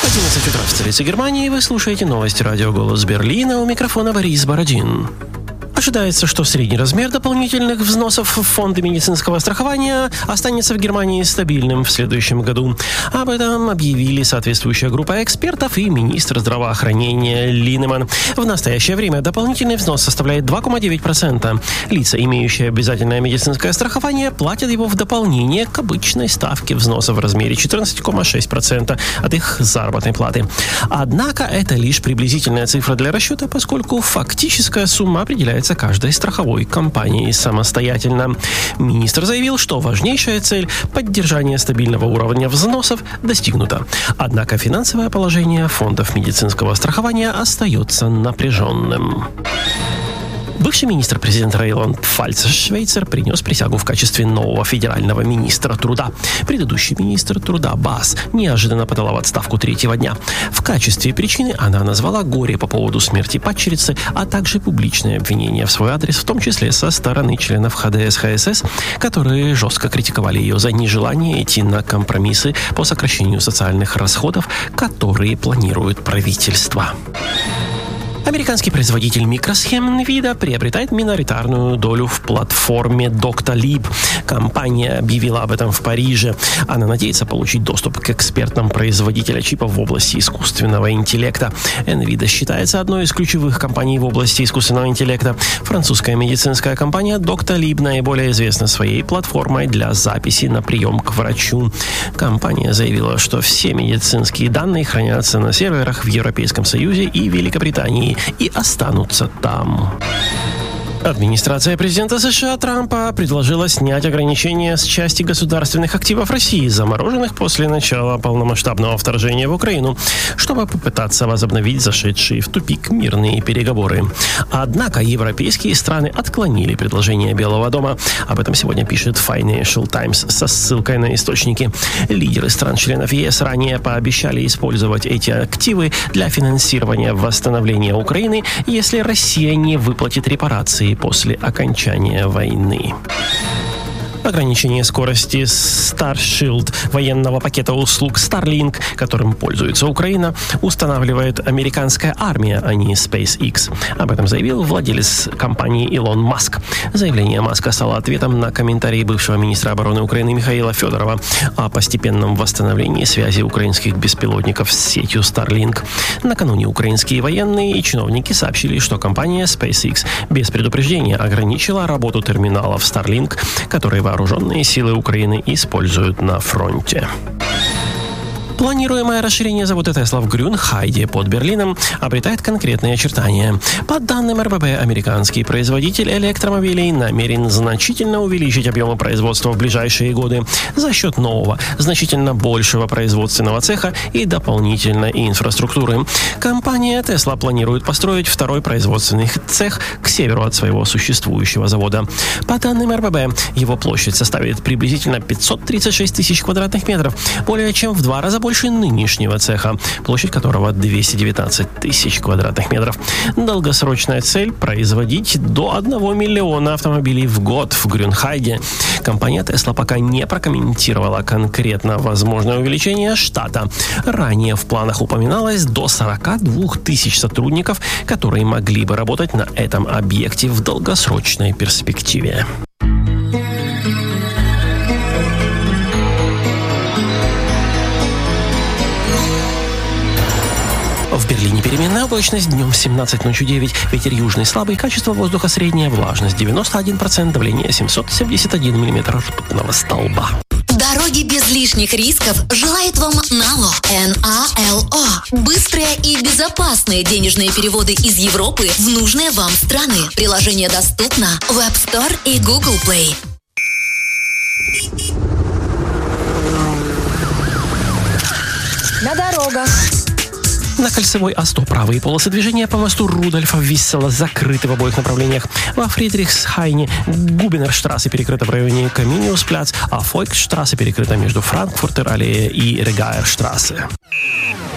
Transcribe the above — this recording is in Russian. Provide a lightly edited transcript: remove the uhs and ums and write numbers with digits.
11 утра в столице Германии. Вы слушаете новости радио «Голос Берлина». У микрофона Борис Бородин. Ожидается, что средний размер дополнительных взносов в фонды медицинского страхования останется в Германии стабильным в следующем году. Об этом объявили соответствующая группа экспертов и министр здравоохранения Линеман. В настоящее время дополнительный взнос составляет 2,9%. Лица, имеющие обязательное медицинское страхование, платят его в дополнение к обычной ставке взноса в размере 14,6% от их заработной платы. Однако это лишь приблизительная цифра для расчета, поскольку фактическая сумма определяется каждой страховой компанией самостоятельно. Министр заявил, что важнейшая цель – поддержание стабильного уровня взносов – достигнута. Однако финансовое положение фондов медицинского страхования остается напряженным. Бывший министр президента Рейнланд Пфальцер-Швейцер принес присягу в качестве нового федерального министра труда. Предыдущий министр труда Баас неожиданно подала в отставку третьего дня. В качестве причины она назвала горе по поводу смерти падчерицы, а также публичные обвинения в свой адрес, в том числе со стороны членов ХДС-ХСС, которые жестко критиковали ее за нежелание идти на компромиссы по сокращению социальных расходов, которые планирует правительство. Американский производитель микросхем NVIDIA приобретает миноритарную долю в платформе Doctolib. Компания объявила об этом в Париже. Она надеется получить доступ к экспертам производителя чипов в области искусственного интеллекта. NVIDIA считается одной из ключевых компаний в области искусственного интеллекта. Французская медицинская компания Doctolib наиболее известна своей платформой для записи на прием к врачу. Компания заявила, что все медицинские данные хранятся на серверах в Европейском Союзе и Великобритании и останутся там. Администрация президента США Трампа предложила снять ограничения с части государственных активов России, замороженных после начала полномасштабного вторжения в Украину, чтобы попытаться возобновить зашедшие в тупик мирные переговоры. Однако европейские страны отклонили предложение Белого дома. Об этом сегодня пишет Financial Times со ссылкой на источники. Лидеры стран-членов ЕС ранее пообещали использовать эти активы для финансирования восстановления Украины, если Россия не выплатит репарации после окончания войны. Ограничение скорости Starshield военного пакета услуг Starlink, которым пользуется Украина, устанавливает американская армия, а не SpaceX. Об этом заявил владелец компании Илон Маск. Заявление Маска стало ответом на комментарии бывшего министра обороны Украины Михаила Федорова о постепенном восстановлении связи украинских беспилотников с сетью Starlink. Накануне украинские военные и чиновники сообщили, что компания SpaceX без предупреждения ограничила работу терминалов Starlink, которые вооруженные силы Украины используют на фронте. Планируемое расширение завода Tesla в Грюнхайде под Берлином обретает конкретные очертания. По данным РББ, американский производитель электромобилей намерен значительно увеличить объемы производства в ближайшие годы за счет нового, значительно большего производственного цеха и дополнительной инфраструктуры. Компания Tesla планирует построить второй производственный цех к северу от своего существующего завода. По данным РББ, его площадь составит приблизительно 536 тысяч квадратных метров, более чем в 2 раза больше нынешнего цеха, площадь которого 219 тысяч квадратных метров. Долгосрочная цель – производить до 1 миллиона автомобилей в год в Грюнхайде. Компания Tesla пока не прокомментировала конкретно возможное увеличение штата. Ранее в планах упоминалось до 42 тысяч сотрудников, которые могли бы работать на этом объекте в долгосрочной перспективе. В Берлине переменная облачность, днем 17, ночью 9, ветер южный слабый, качество воздуха средняя, влажность 91%, давление 771 миллиметр ртутного столба. Дороги без лишних рисков желает вам НАЛО. НАЛО. Быстрые и безопасные денежные переводы из Европы в нужные вам страны. Приложение доступно в App Store и Google Play. На дорогах. На кольцевой А100 правые полосы движения по мосту Рудольфа Виссела закрыты в обоих направлениях. Во Фридрихсхайне Губинерштрассе перекрыта в районе Каминиус-Пляц, а Фойкштрассе перекрыта между Франкфуртер-аллея и Регаерштрассе.